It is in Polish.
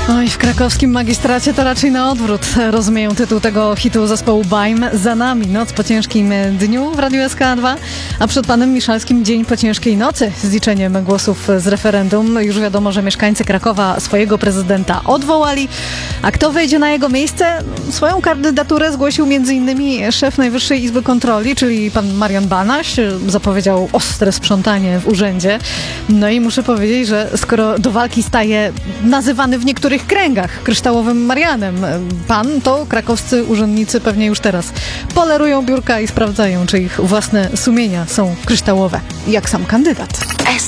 Oj, w krakowskim magistracie to raczej na odwrót. Rozumieją tytuł tego hitu zespołu Baim. Za nami noc po ciężkim dniu w Radiu SK2, a przed panem Miszalskim dzień po ciężkiej nocy z liczeniem głosów z referendum. Już wiadomo, że mieszkańcy Krakowa swojego prezydenta odwołali. A kto wejdzie na jego miejsce? Swoją kandydaturę zgłosił m.in. szef Najwyższej Izby Kontroli, czyli pan Marian Banaś. Zapowiedział ostre sprzątanie w urzędzie. No i muszę powiedzieć, że skoro do walki staje nazywany w niektórych kręgach kryształowym Marianem pan, to krakowscy urzędnicy pewnie już teraz polerują biurka i sprawdzają, czy ich własne sumienia są kryształowe, jak sam kandydat.